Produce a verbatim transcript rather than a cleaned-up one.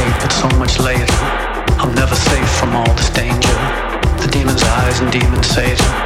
late, but so much later. I'm never safe from all this danger. The demon's eyes and demon Satan.